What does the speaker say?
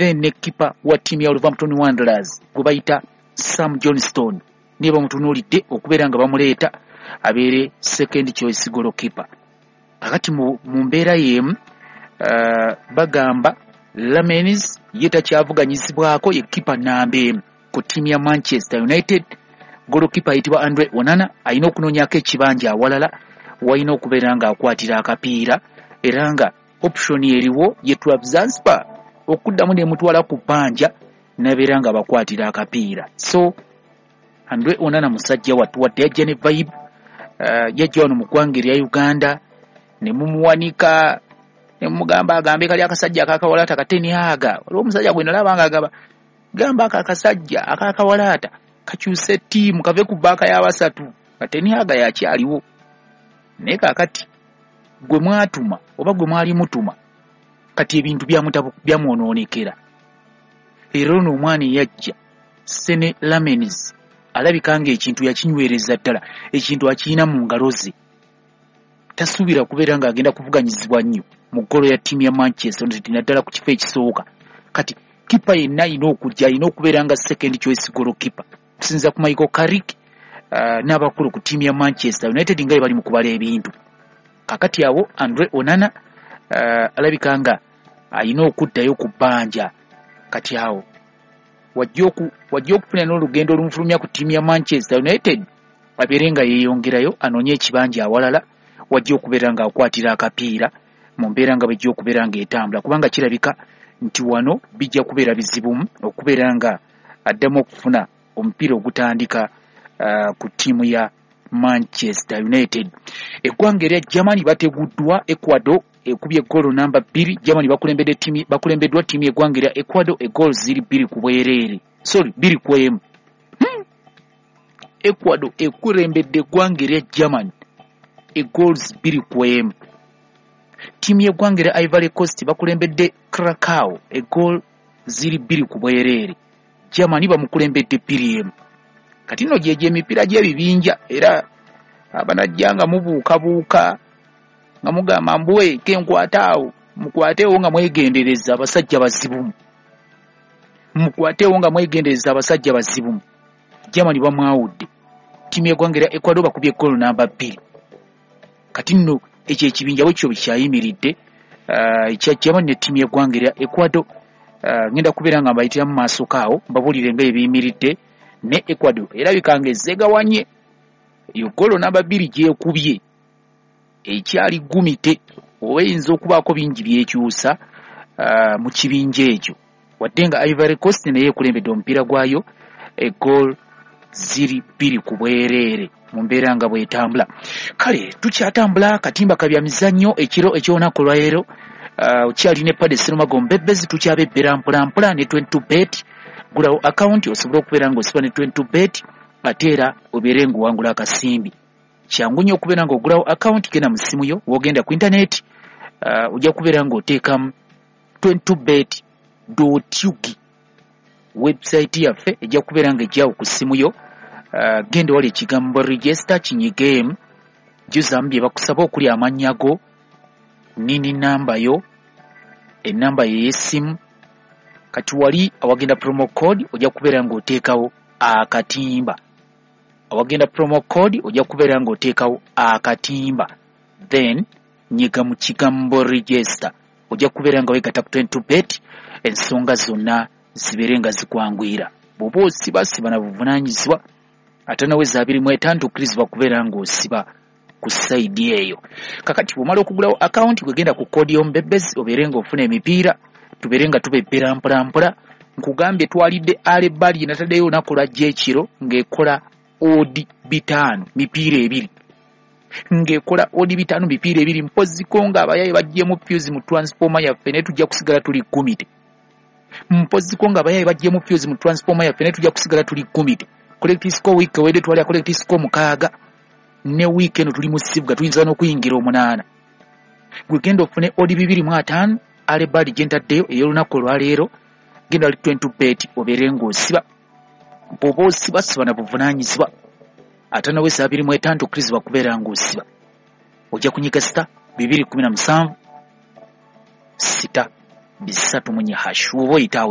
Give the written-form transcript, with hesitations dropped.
then ne keeper wa timu ya Wolverhampton Wanderers gwe bayita Sam Johnstone niba mutunuulidde okubeera nga bamuleeta abeere second choice goalkeeper. Kakati mu mbeera y'emu bagamba Lamens ye takyavuganyizibwako ye keeper namba emu ku timu ya Manchester United. Goalkeeper ayitibwa Andre Onana alina okunoonyako ekibanja awalala walina okubeera nga akwatira akapiira era nga option eriwo ye Trab Zanzibar okuddamu n'emutwala ku bbanja nabeera nga bakwatira akapiira. So Andre Onana musajja wadde yajja ne vibe yajja wano mu ggwanga erya Uganda ne mumuwanika ne mugamba agambe kali akasajja akakawalaata katenihaga waliwo omusajja gwe nalaba nga gamba akasajja akakawalaata kakyuse ttiimu kave ku bbaaka y'abasatu katenihaga yakyaliwo naye kakati gwe mwatuma oba gwe mwali mutuma kati ebintu byamwonoonekera. Era ono omwana yajja Sene Lamens alabika ng'ekintu yakinywereza ddala, ekintu akiyina mu ngalo ze, tasuubira kubeera ng'agenda kuvuganyizibwa nnyo mu ggolo ya ttiimu ya Manchester United naddala ku kifo ekisooka. Kati kipa yenna alina okujja, alina okubeera nga second choice goalkeeper kusinza ku Michael Carrick n'abakulu ku ttiimu ya Manchester United nga bali mu kubala ebintu. Kakati awo Andre Onana alabika nga alina okuddayo ku bbanja. Kati awo wajja okufuna n'olugendo olumufulumya ku ttiimu ya Manchester United abeere nga yeeyongerayo anoonye ekibanja awalala, wajja okubeera nga akwatira akapiira mu mbeera nga bwejja okubeera ng'etambula, kubanga kirabika nti wano bijja kubeera bizibumu okubeera nga addamu okufuna omupiira ogutandika ku ttiimu ya Manchester United. Eggwanga erya Germany bateguddwa Ecuador ekubye goal namba 2. Germany bakulembeddwa ttiimu y'eggwanga erya Ecuador egoal ziri 2 ku bwereere. 2 ku 1. Ecuador ekulembedde eggwanga erya Germany egoals 2 ku 1. Ttiimu y'eggwanga erya Ivory Coast bakulembedde Krakow egoal ziri 2 ku bwereere. Germany bamukulembedde 2-1. Kati nno gye emipiira gy'ebibinja era abanajja nga mubuukabuuka nga mugamba mbuwe kenkwataawo mukwateewo nga mwegendereza abasajja bazibumu. Germany bamwawudde. Ttiimu y'eggwanga erya Ecuador bakubye goal namba 2. Kati nno ekyo ekibinja bwe kyo bikyayimiridde ekya Germany ne ttiimu y'eggwanga erya Ecuador. Ngenda kubeera nga mbayitira mu maaso kaawo mbabuulire nga ebiyimiridde. Ne Ecuador erabika nga ezzegawanye eyo goal namba 2 gyekubye ekyali gumite oba eyinza okubaako bingi byekyusa mu kibinja ekyo, wadde nga Ivory Coast naye ekulembedde omupiira gwayo egoal ziri 2 ku bwereere mu mbeera nga bwetambula. Kale tukyatambula akatimba kabya mizannyo ekiro eky'olunaku lwaleero. Okyali ne Paddy Sserumago Mbebezi tukyabebbera mpolampola ne 22bet. Gulawo account osobola okubeera ng'osiba ne 22bet ate era obeere ng'owangula akasimbi. Kyangu nnyo okubeera ng'ogulawo account genda mu ssimu yo w'ogenda ku internet ojja kubeera ng'oteekamu 22bet.ug website yaffe ejja kubeera ng'ejjaawo ku ssimu yo. Genda wali ekigambo register kinyigeemu, jjuzamu bye bakusaba okuli amannya go, nini namba yo, ennamba yo ey'essimu. Kati wali awagenda promo code ojja kubeera ng'oteekawo akatimba. Then nyiga mu kigambo register ojja kubeera nga weegatta ku 22bet ensonga zonna zibeere nga zikwanguyira. Bw'oba osiba na buvunaanyizibwa ate nawe za 25 okkirizibwa kubeera ng'osiba ku sayidi eyo. Kakati bw'omala okugulawo account gwegenda ku kodi y'omubebezi obeere ng'ofuna emipiira tubeere nga tubebbera mpolampola. Nkugambye twalidde Alebali nataddeyo olunaku lwajja ekiro ng'ekola odi 5 mipiira 2 ng'ekola odi 5 mipiira 2 mpoziko ng'abayaye bajjemu fuse mu transformer yaffe ne tujja kusigala tuli gumite. Collective score week wedde twali collective score 6 ne weekend tuli mu sibuga tuyinza n'okuyingira 8. Gwegenda ofune odi 2.5 Alebali gyentaddeyo ey'olunaku olwaleero. Genda wali 22bet obeere ng'osiba. Bw'oba osiba na buvunaanyizibwa ate nawe saa 25 okkirizibwa kubeera ng'osiba. Ojja kunyiga star 217 6 3 hash oba oyitaawo